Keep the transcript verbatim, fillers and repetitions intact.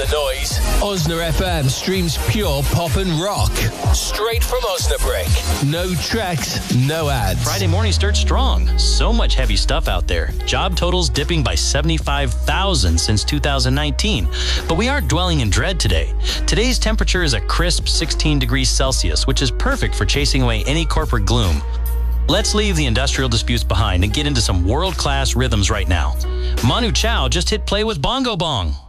the noise. Osna F M streams pure pop and rock. Straight from Osnabrück. No tracks, no ads. Friday morning starts strong. So much heavy stuff out there. Job totals dipping by seventy-five thousand since two thousand nineteen. But we aren't dwelling in dread today. Today's temperature is a crisp sixteen degrees Celsius, which is perfect for chasing away any corporate gloom. Let's leave the industrial disputes behind and get into some world-class rhythms right now. Manu Chao just hit play with Bongo Bong.